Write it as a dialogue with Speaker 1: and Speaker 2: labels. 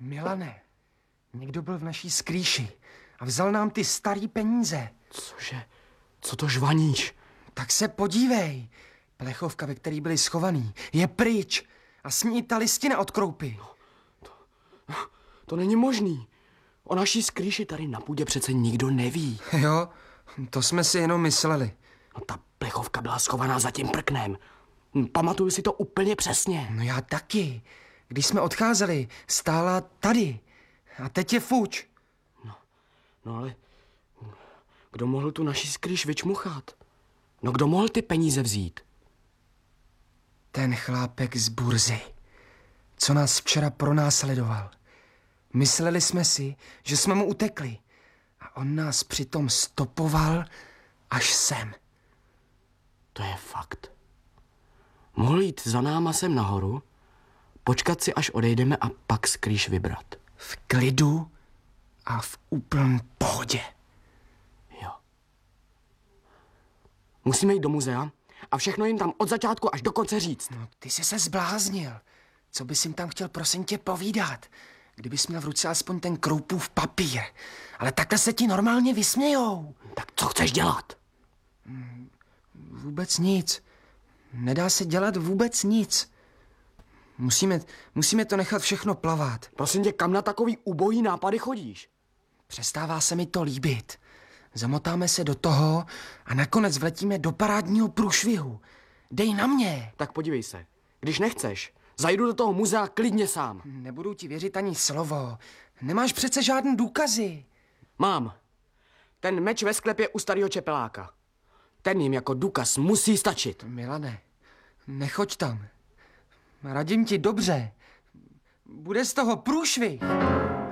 Speaker 1: Milane, někdo byl v naší skrýši a vzal nám ty starý peníze.
Speaker 2: Cože? Co to žvaníš?
Speaker 1: Tak se podívej. Plechovka, ve který byli schovaný, je pryč. A s ní ta listina od kroupy.
Speaker 2: To není možný. O naší skrýši tady na půdě přece nikdo neví.
Speaker 1: Jo, to jsme si jenom mysleli.
Speaker 2: No, ta plechovka byla schovaná za tím prknem. Pamatuju si to úplně přesně.
Speaker 1: No já taky. Když jsme odcházeli, stála tady. A teď je fuč.
Speaker 2: No ale kdo mohl tu naši skrýš vyčmuchat? No kdo mohl ty peníze vzít?
Speaker 1: Ten chlápek z burzy, co nás včera pronásledoval. Mysleli jsme si, že jsme mu utekli. A on nás přitom stopoval až sem.
Speaker 2: To je fakt. Mohl jít za náma sem nahoru, počkat si, až odejdeme a pak skrýš vybrat.
Speaker 1: V klidu a v úplné pohodě.
Speaker 2: Jo. Musíme jít do muzea a všechno jim tam od začátku až do konce říct.
Speaker 1: No, ty jsi se zbláznil. Co bys jim tam chtěl, prosím tě, povídat? Kdybys měl v ruce aspoň ten kroupův papír. Ale takhle se ti normálně vysmějou.
Speaker 2: Tak co chceš dělat?
Speaker 1: Vůbec nic. Nedá se dělat vůbec nic. Musíme to nechat všechno plavat.
Speaker 2: Prosím tě, kam na takový ubohý nápady chodíš?
Speaker 1: Přestává se mi to líbit. Zamotáme se do toho a nakonec vletíme do parádního průšvihu. Dej na mě.
Speaker 2: Tak podívej se. Když nechceš, zajdu do toho muzea klidně sám.
Speaker 1: Nebudu ti věřit ani slovo. Nemáš přece žádný důkazy.
Speaker 2: Mám. Ten meč ve sklepě u starého čepeláka. Ten jim jako důkaz musí stačit.
Speaker 1: Milane, nechoď tam. Radím ti dobře. Bude z toho průšvih.